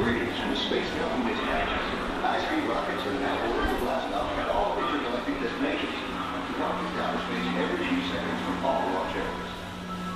upgrades from Space Mountain Dispatch. High-speed rockets are now ordered to blast off at all